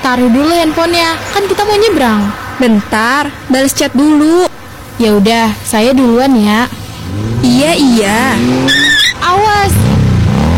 Taruh dulu handphonenya, kan kita mau nyebrang. Bentar, balas chat dulu. Ya udah, saya duluan ya. Iya. Awas,